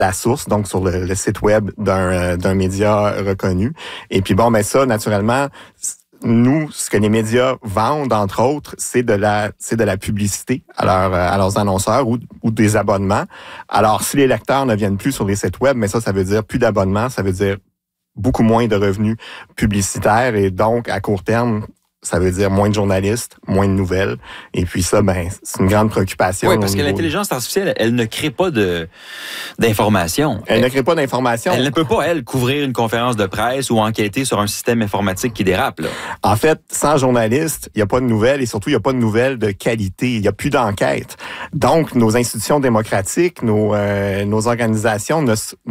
la source, donc sur le site web d'un média reconnu. Et puis bon, ça, naturellement, nous, ce que les médias vendent, entre autres, c'est de la publicité à leurs annonceurs ou des abonnements. Alors, si les lecteurs ne viennent plus sur les sites web, mais ça veut dire plus d'abonnements, ça veut dire beaucoup moins de revenus publicitaires et donc, à court terme, ça veut dire moins de journalistes, moins de nouvelles. Et puis ça, c'est une grande préoccupation. Oui, parce que l'intelligence artificielle, elle ne crée pas d'informations. Elle ne crée pas d'informations. Elle ne peut pas, couvrir une conférence de presse ou enquêter sur un système informatique qui dérape, là. En fait, sans journalistes, il n'y a pas de nouvelles et surtout, il n'y a pas de nouvelles de qualité. Il n'y a plus d'enquête. Donc, nos institutions démocratiques, nos organisations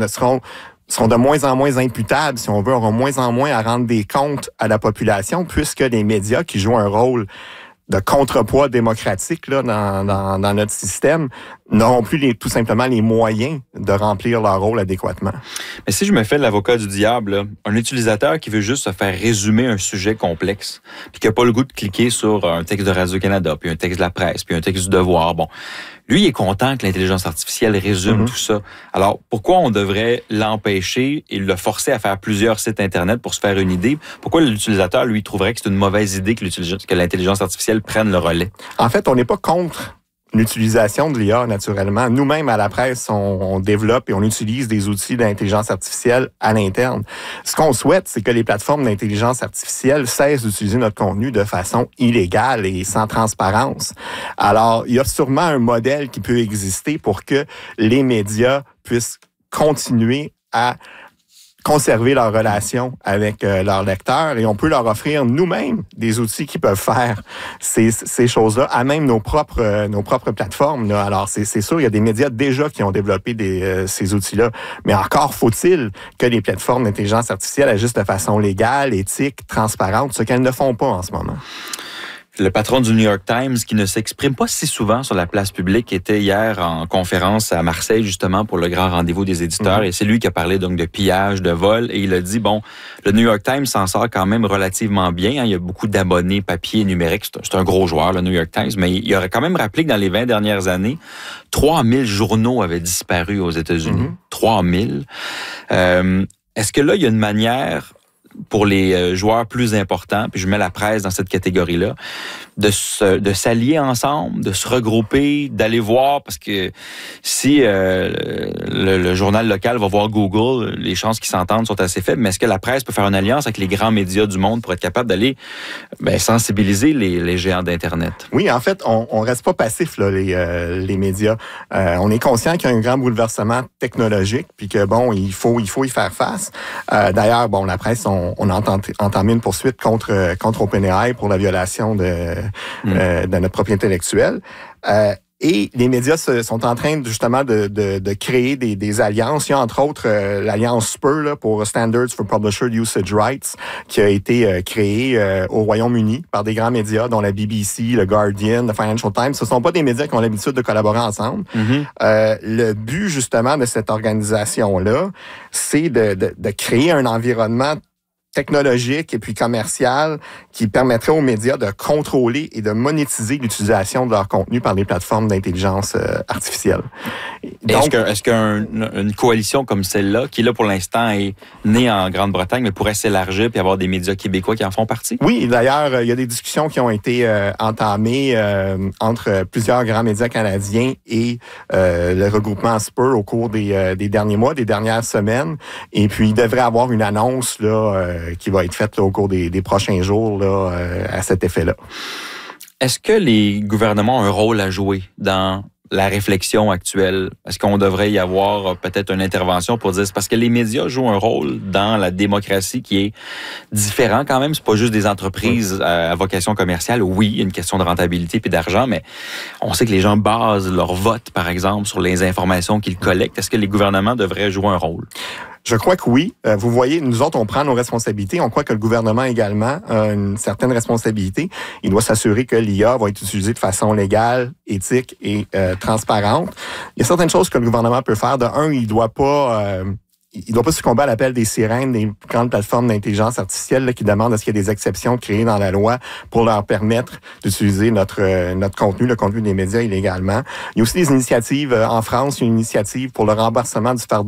seront de moins en moins imputables, si on veut, auront moins en moins à rendre des comptes à la population, puisque les médias qui jouent un rôle de contrepoids démocratique là, dans notre système n'auront plus tout simplement les moyens de remplir leur rôle adéquatement. Mais si je me fais l'avocat du diable, là, un utilisateur qui veut juste se faire résumer un sujet complexe, puis qui n'a pas le goût de cliquer sur un texte de Radio-Canada, puis un texte de la presse, puis un texte du Devoir, lui, il est content que l'intelligence artificielle résume tout ça. Alors, pourquoi on devrait l'empêcher et le forcer à faire plusieurs sites Internet pour se faire une idée? Pourquoi l'utilisateur, lui, trouverait que c'est une mauvaise idée que l'intelligence artificielle prenne le relais? En fait, on n'est pas contre l'utilisation de l'IA, naturellement. Nous-mêmes, à la presse, on développe et on utilise des outils d'intelligence artificielle à l'interne. Ce qu'on souhaite, c'est que les plateformes d'intelligence artificielle cessent d'utiliser notre contenu de façon illégale et sans transparence. Alors, il y a sûrement un modèle qui peut exister pour que les médias puissent continuer à conserver leur relation avec leurs lecteurs et on peut leur offrir nous-mêmes des outils qui peuvent faire ces choses-là à même nos propres plateformes, là. Alors, c'est sûr, il y a des médias déjà qui ont développé ces outils-là, mais encore faut-il que les plateformes d'intelligence artificielle agissent de façon légale, éthique, transparente, ce qu'elles ne font pas en ce moment. Le patron du New York Times, qui ne s'exprime pas si souvent sur la place publique, était hier en conférence à Marseille, justement, pour le grand rendez-vous des éditeurs. Et c'est lui qui a parlé donc de pillage, de vol. Et il a dit, le New York Times s'en sort quand même relativement bien. Il y a beaucoup d'abonnés papier et numérique. C'est un gros joueur, le New York Times. Mais il aurait quand même rappelé que dans les 20 dernières années, 3000 journaux avaient disparu aux États-Unis. 3000. Est-ce que là, il y a une manière pour les joueurs plus importants, puis je mets la presse dans cette catégorie-là, de s'allier ensemble, de se regrouper, d'aller voir, parce que si le journal local va voir Google, les chances qu'ils s'entendent sont assez faibles, mais est-ce que la presse peut faire une alliance avec les grands médias du monde pour être capable d'aller sensibiliser les géants d'Internet? Oui, en fait, on reste pas passif, là, les médias. On est conscient qu'il y a un grand bouleversement technologique, puis que, il faut y faire face. D'ailleurs, la presse, on a entamé une poursuite contre OpenAI pour la violation de notre propriété intellectuelle. Et les médias sont en train justement de créer des alliances. Il y a entre autres l'alliance SPUR là, pour Standards for Publisher Usage Rights qui a été créée au Royaume-Uni par des grands médias dont la BBC, le Guardian, le Financial Times. Ce ne sont pas des médias qui ont l'habitude de collaborer ensemble. Le but justement de cette organisation-là, c'est de créer un environnement technologique et puis commercial qui permettrait aux médias de contrôler et de monétiser l'utilisation de leur contenu par les plateformes d'intelligence artificielle. Donc, est-ce qu'une coalition comme celle-là, qui là pour l'instant est née en Grande-Bretagne, mais pourrait s'élargir puis avoir des médias québécois qui en font partie? Oui, d'ailleurs, il y a des discussions qui ont été entamées entre plusieurs grands médias canadiens et le regroupement SPUR au cours des derniers mois, des dernières semaines. Et puis, il devrait y avoir une annonce là qui va être faite là, au cours des prochains jours là, à cet effet-là. Est-ce que les gouvernements ont un rôle à jouer dans la réflexion actuelle? Est-ce qu'on devrait y avoir peut-être une intervention pour dire... Parce que les médias jouent un rôle dans la démocratie qui est différent quand même. C'est pas juste des entreprises à vocation commerciale. Oui, il y a une question de rentabilité puis d'argent, mais on sait que les gens basent leur vote, par exemple, sur les informations qu'ils collectent. Est-ce que les gouvernements devraient jouer un rôle? Je crois que oui. Vous voyez, nous autres, on prend nos responsabilités. On croit que le gouvernement également a une certaine responsabilité. Il doit s'assurer que l'IA va être utilisée de façon légale, éthique et transparente. Il y a certaines choses que le gouvernement peut faire. De un, il doit pas succomber à l'appel des sirènes des grandes plateformes d'intelligence artificielle là, qui demandent à ce qu'il y ait des exceptions créées dans la loi pour leur permettre d'utiliser notre contenu, le contenu des médias illégalement. Il y a aussi des initiatives en France. Il y a une initiative pour le remboursement du fardeau